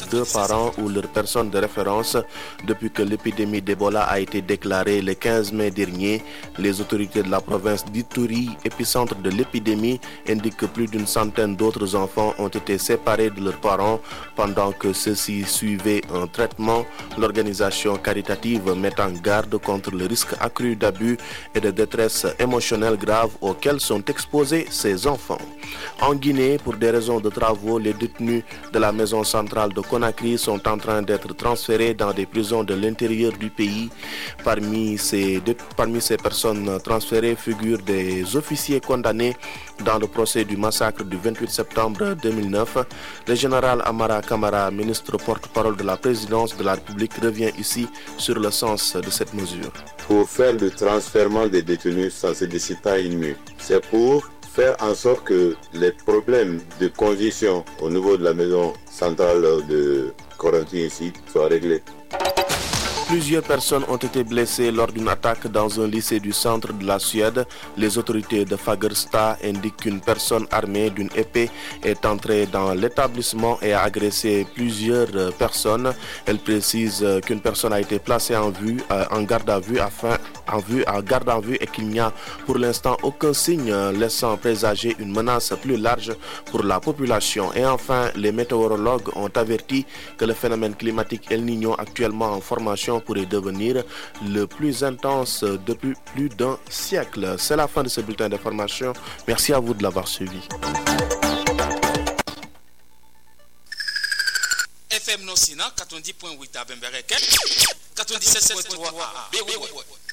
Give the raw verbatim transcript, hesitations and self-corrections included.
deux parents ou leur personne de référence depuis que l'épidémie d'Ebola a été déclarée le quinze mai dernier. Les autorités de la province d'Ituri, épicentre de l'épidémie, indiquent que plus d'une centaine d'autres enfants ont été séparés de leurs parents pendant que ceux-ci suivaient un traitement. L'organisation caritative met en garde contre le risque accru d'abus et de détresse émotionnelle grave auxquels sont exposés ces enfants. En Guinée, pour des raisons de travaux, les détenus de la maison centrale de Conakry sont en train d'être transférés dans des prisons de l'intérieur du pays. Parmi ces, parmi ces personnes transférées figurent des officiers condamnés dans le procès du massacre du vingt-huit septembre deux mille neuf. Le général Amara Kamara, ministre porte-parole de la présidence de la République, revient ici sur le sens de cette mesure. Pour faire le transfèrement des détenus, ça ne se décide pas une nuit. C'est pour faire en sorte que les problèmes de conditions au niveau de la maison centrale de Conakry ici soient réglés. Plusieurs personnes ont été blessées lors d'une attaque dans un lycée du centre de la Suède. Les autorités de Fagersta indiquent qu'une personne armée d'une épée est entrée dans l'établissement et a agressé plusieurs personnes. Elle précise qu'une personne a été placée en vue, en garde à vue, afin, en vue, en garde à vue et qu'il n'y a pour l'instant aucun signe laissant présager une menace plus large pour la population. Et enfin, les météorologues ont averti que le phénomène climatique El Niño, actuellement en formation, pourrait devenir le plus intense depuis plus d'un siècle. C'est la fin de ce bulletin d'information. Merci à vous de l'avoir suivi. F M Nosina quatre-vingt-dix point huit à Bemberek, quatre-vingt-dix-sept point trois à Béoua.